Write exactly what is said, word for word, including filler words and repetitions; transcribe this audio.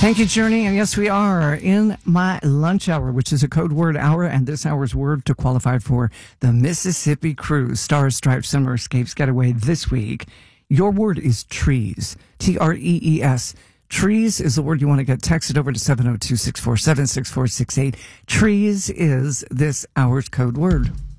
Thank you, Journey. And yes, we are in my lunch hour, which is a code word hour. And this hour's word to qualify for the Mississippi Cruise Stars, Stripes, Summer Escapes Getaway this week. Your word is trees. T R E E S. Trees is the word you want to get texted over to seven oh two, six four seven, six four six eight. Trees is this hour's code word.